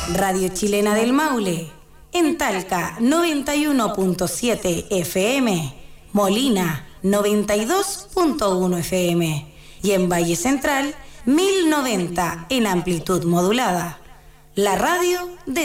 Radio Chilena del Maule, en Talca 91.7 FM, Molina 92.1 FM y en Valle Central 1090 en amplitud modulada. La radio de